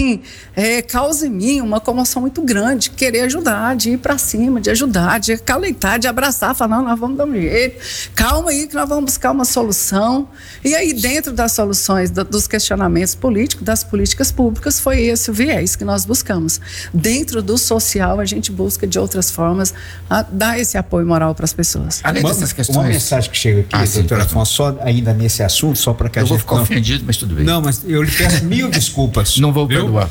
assim, causa em mim uma comoção muito grande, querer ajudar, de ir para cima, de ajudar, de acalentar, de abraçar, falar, não, nós vamos dar um jeito, calma aí que nós vamos buscar uma solução. E aí, dentro das soluções, dos questionamentos políticos, das políticas públicas, foi esse o viés que nós buscamos. Dentro do social, a gente busca de outras formas dar esse apoio moral para as pessoas. Além dessas questões... Uma mensagem que chega aqui, doutora Afonso, só ainda nesse assunto, só para que a gente... Eu vou ficar ofendido, mas tudo bem. Não, mas eu lhe peço mil desculpas. Não vou perdoar.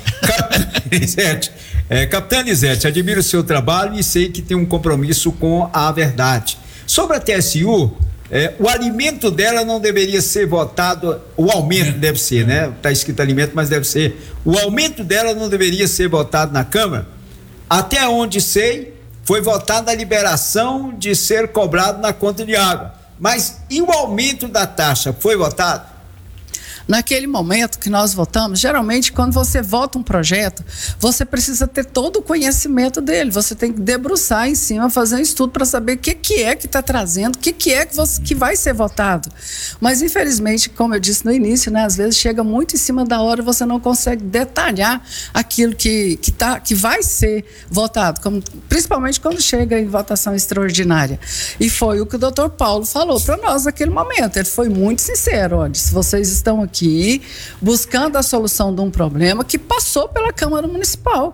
Capitã Lisete, admiro o seu trabalho e sei que tem um compromisso com a verdade. Sobre a TSU, o alimento dela não deveria ser votado, o aumento deve ser, né? Está escrito alimento, mas deve ser. O aumento dela não deveria ser votado na Câmara? Até onde sei, foi votada a liberação de ser cobrado na conta de água. Mas e o aumento da taxa, foi votado? Naquele momento que nós votamos, geralmente quando você vota um projeto, você precisa ter todo o conhecimento dele, você tem que debruçar em cima, fazer um estudo para saber o que é que está trazendo, o que é que vai ser votado. Mas infelizmente, como eu disse no início, né, às vezes chega muito em cima da hora, você não consegue detalhar aquilo que vai ser votado, principalmente quando chega em votação extraordinária. E foi o que o doutor Paulo falou para nós naquele momento, ele foi muito sincero, olha, se vocês estão aqui buscando a solução de um problema que passou pela Câmara Municipal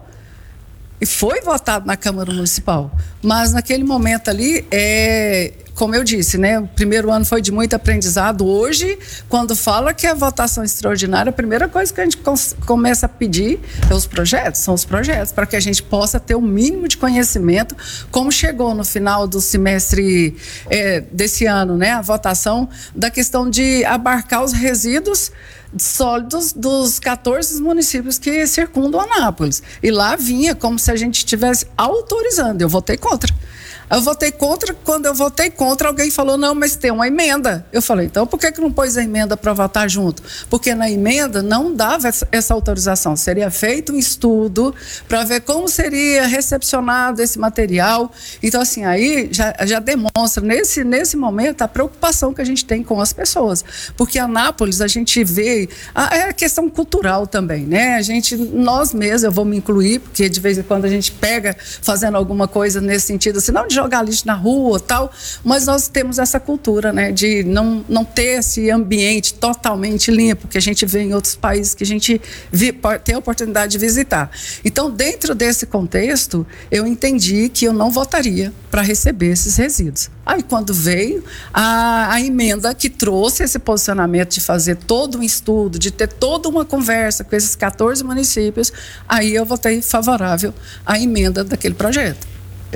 e foi votado na Câmara Municipal, mas naquele momento ali, como eu disse, né, o primeiro ano foi de muito aprendizado. Hoje, quando fala que é votação extraordinária, a primeira coisa que a gente começa a pedir são os projetos, para que a gente possa ter o mínimo de conhecimento, como chegou no final do semestre desse ano, né, a votação da questão de abarcar os resíduos sólidos dos 14 municípios que circundam Anápolis. E lá vinha como se a gente estivesse autorizando. Eu votei contra. Quando eu votei contra, alguém falou, não, mas tem uma emenda. Eu falei, então por que não pôs a emenda para votar junto? Porque na emenda não dava essa autorização. Seria feito um estudo para ver como seria recepcionado esse material. Então, assim, aí já demonstra, nesse momento, a preocupação que a gente tem com as pessoas. Porque Anápolis, a gente vê, é a questão cultural também, né? Nós mesmos, eu vou me incluir, porque de vez em quando a gente pega fazendo alguma coisa nesse sentido, assim, não de jogar lixo na rua tal, mas nós temos essa cultura, né, de não ter esse ambiente totalmente limpo que a gente vê em outros países que a gente tem a oportunidade de visitar. Então, dentro desse contexto, eu entendi que eu não votaria para receber esses resíduos. Aí, quando veio a emenda que trouxe esse posicionamento de fazer todo um estudo, de ter toda uma conversa com esses 14 municípios, aí eu votei favorável à emenda daquele projeto.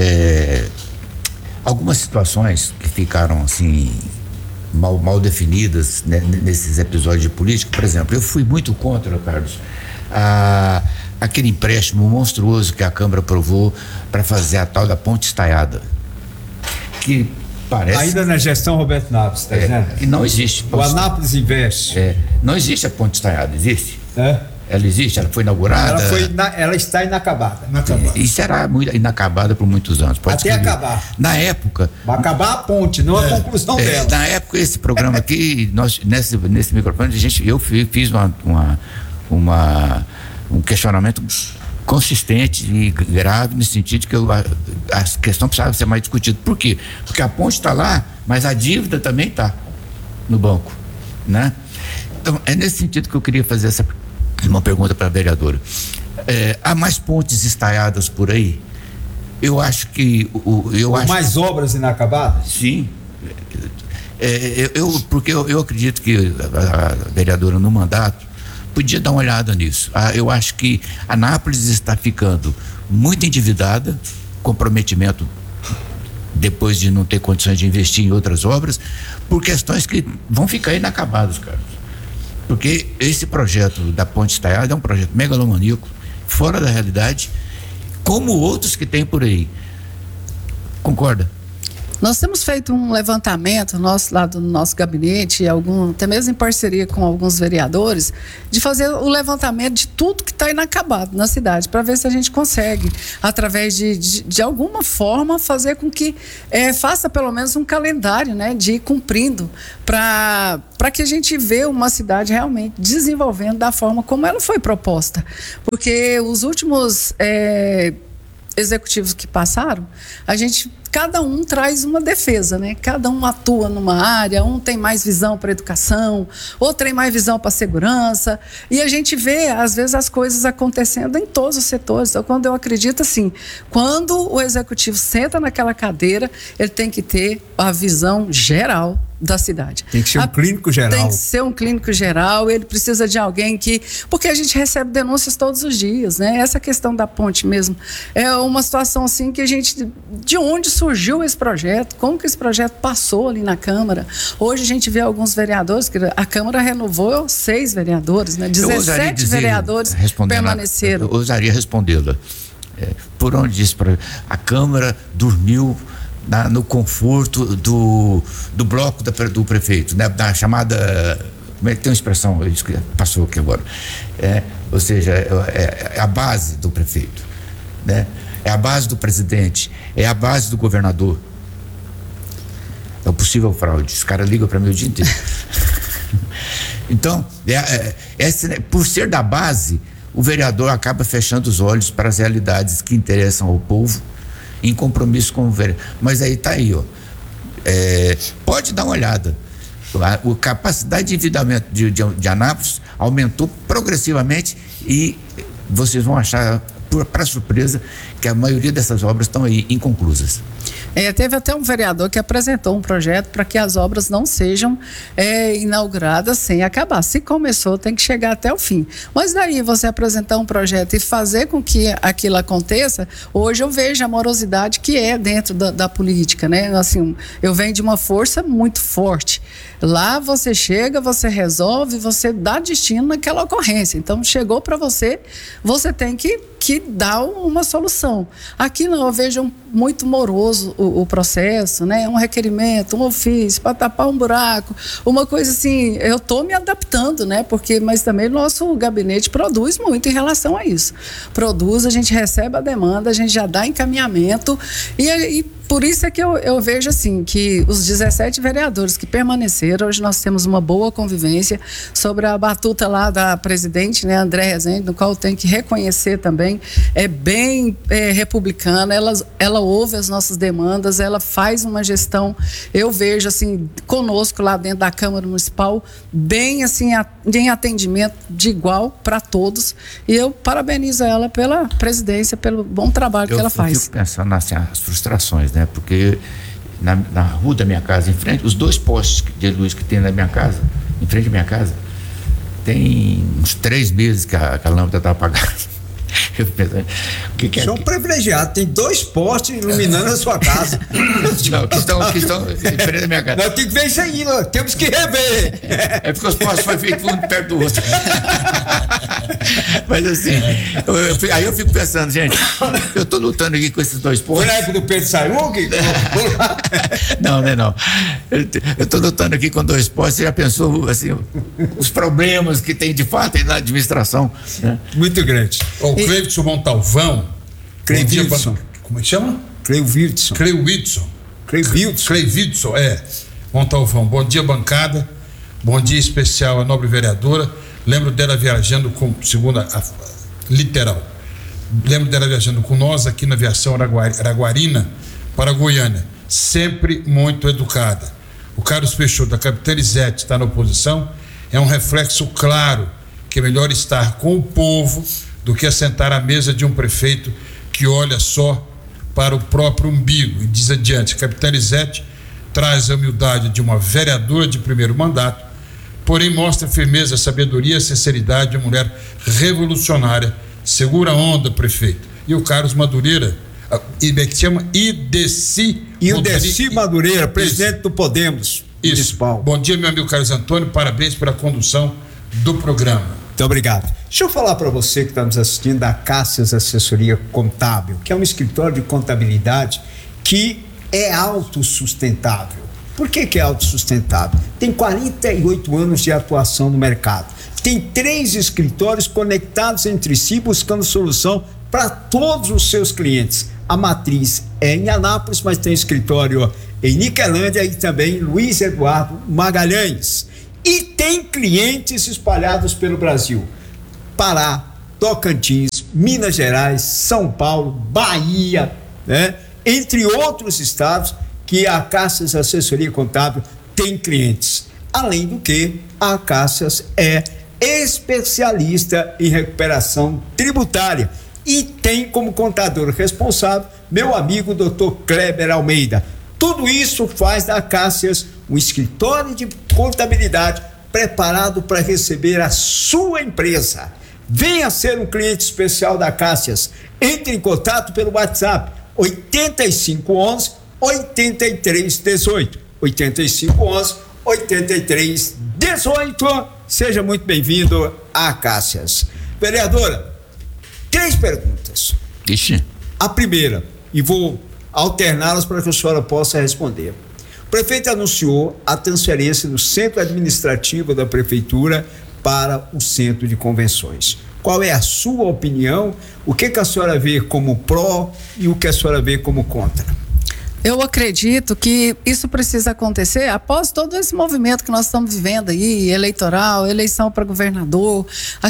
Algumas situações que ficaram assim mal definidas, né, nesses episódios de política, por exemplo, eu fui muito contra, Carlos, aquele empréstimo monstruoso que a Câmara aprovou para fazer a tal da ponte estaiada, que parece... Ainda na gestão Roberto Naves, está dizendo? Que não existe. O Anápolis investe. Não existe a ponte estaiada, existe? Ela existe, ela foi inaugurada. Ela está inacabada. E será muito inacabada por muitos anos. Até acabar. Na época. Vai acabar a ponte, não a conclusão dela. Na época, esse programa aqui, nesse microfone, eu fiz um questionamento consistente e grave, no sentido de que a questão precisava ser mais discutida. Por quê? Porque a ponte está lá, mas a dívida também está no banco, né? Então, é nesse sentido que eu queria fazer uma pergunta para a vereadora. Há mais pontes estaiadas por aí? Eu acho que... mais obras inacabadas? Sim. Porque eu acredito que a vereadora no mandato podia dar uma olhada nisso. Eu acho que Anápolis está ficando muito endividada, comprometimento depois de não ter condições de investir em outras obras, por questões que vão ficar inacabadas, Carlos. Porque esse projeto da ponte estaiada é um projeto megalomaníaco, fora da realidade, como outros que tem por aí. Concorda? Nós temos feito um levantamento lá do nosso gabinete, até mesmo em parceria com alguns vereadores, de fazer o levantamento de tudo que está inacabado na cidade, para ver se a gente consegue, através de alguma forma, fazer com que faça pelo menos um calendário, né, de ir cumprindo, para que a gente vê uma cidade realmente desenvolvendo da forma como ela foi proposta. Porque os últimos executivos que passaram, cada um traz uma defesa, né? Cada um atua numa área, um tem mais visão para educação, outro tem mais visão para segurança, e a gente vê, às vezes, as coisas acontecendo em todos os setores. Então, quando eu acredito assim, quando o executivo senta naquela cadeira, ele tem que ter a visão geral da cidade. Tem que ser um clínico geral. Tem que ser um clínico geral, ele precisa de alguém porque a gente recebe denúncias todos os dias, né? Essa questão da ponte mesmo é uma situação assim que de onde surgiu esse projeto, como que esse projeto passou ali na Câmara. Hoje a gente vê alguns vereadores, que a Câmara renovou 6 vereadores, né? 17 vereadores permaneceram. Eu ousaria respondê-la. Por onde disse, a Câmara dormiu no conforto do bloco do prefeito, né? Da chamada, tem uma expressão, passou aqui agora, ou seja, é a base do prefeito, né? É a base do presidente, é a base do governador. É o possível fraude, os caras ligam para mim o dia inteiro. Então, por ser da base, o vereador acaba fechando os olhos para as realidades que interessam ao povo, em compromisso com o vereador. Mas aí está aí, ó. Pode dar uma olhada. A capacidade de endividamento de Anápolis aumentou progressivamente e vocês vão achar, para surpresa, que a maioria dessas obras estão aí inconclusas. Teve até um vereador que apresentou um projeto para que as obras não sejam inauguradas sem acabar. Se começou, tem que chegar até o fim. Mas daí você apresentar um projeto e fazer com que aquilo aconteça, hoje eu vejo a morosidade que é dentro da política, né? Assim, eu venho de uma força muito forte. Lá você chega, você resolve, você dá destino naquela ocorrência. Então, chegou para você tem que dar uma solução. Aqui não, eu vejo muito moroso o processo, né? Um requerimento, um ofício para tapar um buraco, uma coisa assim. Eu estou me adaptando, né? Mas também o nosso gabinete produz muito em relação a isso. Produz, a gente recebe a demanda, a gente já dá encaminhamento e por isso é que eu vejo assim, que os 17 vereadores que permaneceram, hoje nós temos uma boa convivência sobre a batuta lá da presidente, né, André Rezende, no qual eu tenho que reconhecer também, é bem republicana, ela ouve as nossas demandas, ela faz uma gestão, eu vejo assim, conosco lá dentro da Câmara Municipal, bem assim, em atendimento de igual para todos, e eu parabenizo ela pela presidência, pelo bom trabalho que ela faz. Eu fico pensando assim, as frustrações, né? Porque na rua da minha casa, em frente, os 2 postes de luz que tem na minha casa, em frente à minha casa, tem uns 3 meses que a lâmpada está apagada. Eu pensando, São privilegiados, tem 2 postes iluminando a sua casa. Não, que estão em frente da minha casa. Nós temos que ver isso aí, temos que rever. É porque os postes foram feitos um perto do outro. Mas assim, aí eu fico pensando, gente, eu estou lutando aqui com esses 2 postes. Foi na época do Pedro Sayug? Não. Eu estou lutando aqui com 2 postes. Você já pensou assim, os problemas que tem de fato aí na administração, né? Muito grande. O Cleivson Montalvão. Cleivson. Como é que chama? Cleivson. Montalvão. Bom dia, bancada. Bom dia especial à nobre vereadora. Lembro dela viajando literal. Lembro dela viajando com nós aqui na aviação Araguarina para Goiânia. Sempre muito educada. O Carlos Peixoto, da Capitalizete, está na oposição. É um reflexo claro que é melhor estar com o povo do que assentar à mesa de um prefeito que olha só para o próprio umbigo. E diz adiante, Capitalizete traz a humildade de uma vereadora de primeiro mandato, porém mostra firmeza, sabedoria, sinceridade de uma mulher revolucionária. Segura a onda, prefeito. E o Carlos Madureira, que chama Ideci Madureira, presidente do Podemos Municipal. Bom dia, meu amigo Carlos Antônio, parabéns pela condução do programa. Muito obrigado. Deixa eu falar para você que está nos assistindo da Cássias Assessoria Contábil, que é um escritório de contabilidade que é autossustentável. Por que é autossustentável? Tem 48 anos de atuação no mercado. Tem 3 escritórios conectados entre si, buscando solução para todos os seus clientes. A matriz é em Anápolis, mas tem escritório em Niquelândia e também em Luiz Eduardo Magalhães. E tem clientes espalhados pelo Brasil. Pará, Tocantins, Minas Gerais, São Paulo, Bahia, né? Entre outros estados que a Acácias Assessoria Contábil tem clientes. Além do que, a Acácias é especialista em recuperação tributária e tem como contador responsável meu amigo Dr. Kleber Almeida. Tudo isso faz da Acácias um escritório de contabilidade preparado para receber a sua empresa. Venha ser um cliente especial da Acácias. Entre em contato pelo WhatsApp 8511 8318 8511 8318. Seja muito bem-vindo à Acácias. Vereadora, 3 perguntas. Ixi. A primeira, e vou alterná-las para que a senhora possa responder. O prefeito anunciou a transferência do centro administrativo da prefeitura para o centro de convenções. Qual é a sua opinião? O que a senhora vê como pró e o que a senhora vê como contra? Eu acredito que isso precisa acontecer após todo esse movimento que nós estamos vivendo aí, eleitoral, eleição para governador,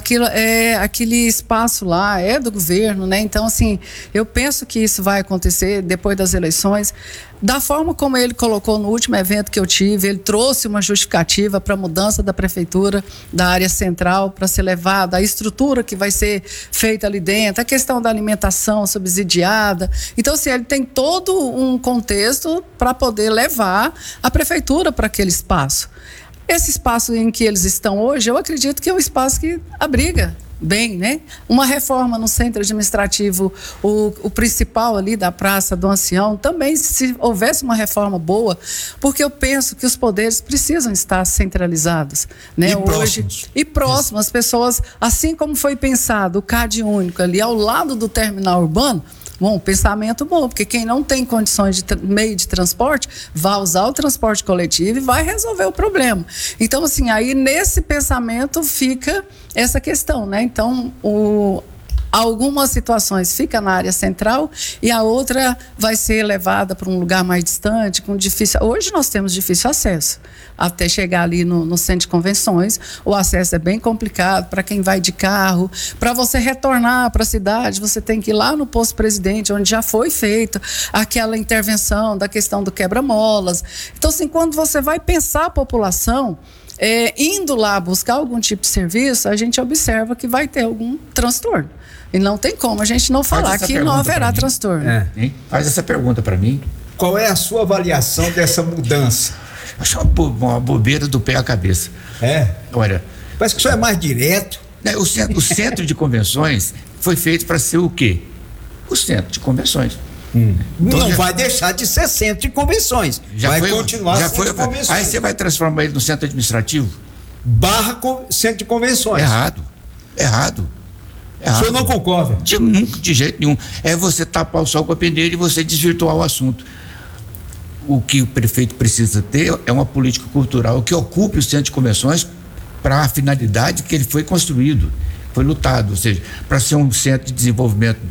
aquele espaço lá é do governo, né? Então, assim, eu penso que isso vai acontecer depois das eleições. Da forma como ele colocou no último evento que eu tive, ele trouxe uma justificativa para a mudança da prefeitura, da área central, para ser levada, a estrutura que vai ser feita ali dentro, a questão da alimentação subsidiada. Então, assim, ele tem todo um contexto para poder levar a prefeitura para aquele espaço. Esse espaço em que eles estão hoje, eu acredito que é um espaço que abriga bem, né? Uma reforma no centro administrativo, o principal ali da Praça do Ancião, também se houvesse uma reforma boa, porque eu penso que os poderes precisam estar centralizados, né? E próximos, as pessoas, assim como foi pensado o CAD único ali ao lado do terminal urbano. Bom, pensamento bom, porque quem não tem condições de meio de transporte vai usar o transporte coletivo e vai resolver o problema. Então, assim, aí nesse pensamento fica essa questão, né? Então, algumas situações fica na área central e a outra vai ser levada para um lugar mais distante, com difícil. Hoje nós temos difícil acesso até chegar ali no centro de convenções. O acesso é bem complicado para quem vai de carro. Para você retornar para a cidade, você tem que ir lá no posto Presidente, onde já foi feita aquela intervenção da questão do quebra-molas. Então, assim, quando você vai pensar a população, indo lá buscar algum tipo de serviço, a gente observa que vai ter algum transtorno. E não tem como a gente não falar que não haverá transtorno. Faz essa pergunta para mim. Qual é a sua avaliação dessa mudança? Acho uma bobeira do pé à cabeça. Olha, parece que isso é mais direto. O centro de convenções foi feito para ser o quê? O centro de convenções. Não vai deixar de ser centro de convenções. Vai continuar centro de convenções. Aí você vai transformar ele no centro administrativo? Centro de convenções. Errado. O senhor não concorda? De jeito nenhum. É você tapar o sol com a peneira e você desvirtuar o assunto. O que o prefeito precisa ter é uma política cultural que ocupe o centro de convenções para a finalidade que ele foi construído, foi lutado, ou seja, para ser um centro de desenvolvimento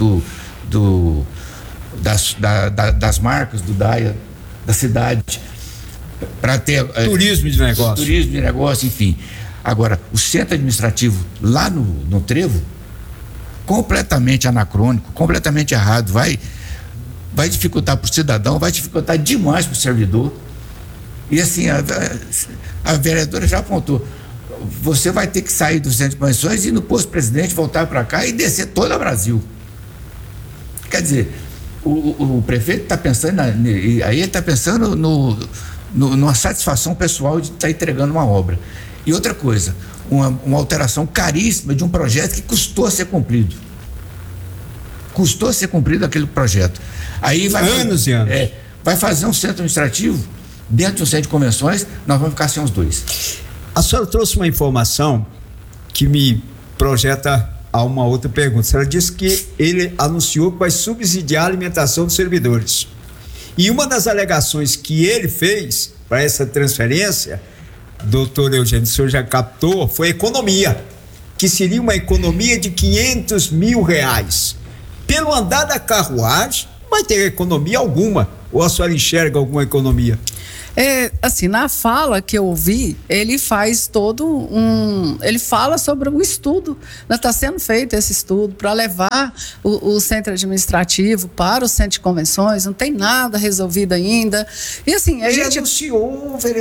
das marcas, do DAIA, da cidade, para ter turismo de negócio, enfim. Agora, o centro administrativo lá no Trevo, completamente anacrônico, completamente errado, vai dificultar para o cidadão, vai dificultar demais para o servidor. E assim, a vereadora já apontou, você vai ter que sair do centro de convenções e ir no posto Presidente, voltar para cá e descer todo o Brasil. Quer dizer, o prefeito está pensando, aí ele está pensando numa satisfação pessoal de estar entregando uma obra. E outra coisa, uma alteração caríssima de um projeto que custou a ser cumprido. Custou a ser cumprido aquele projeto. Aí anos e anos. Vai fazer um centro administrativo dentro de um centro de convenções, nós vamos ficar sem os dois. A senhora trouxe uma informação que me projeta a uma outra pergunta. A senhora disse que ele anunciou que vai subsidiar a alimentação dos servidores. E uma das alegações que ele fez para essa transferência, doutor Eugênio, o senhor já captou, foi economia, que seria uma economia de R$500 mil. Pelo andar da carruagem, não vai ter economia alguma. Ou a senhora enxerga alguma economia? Assim, na fala que eu ouvi, ele faz ele fala sobre o estudo, está sendo feito esse estudo para levar o centro administrativo para o centro de convenções, não tem nada resolvido ainda, e assim, Ele anunciou, vereador.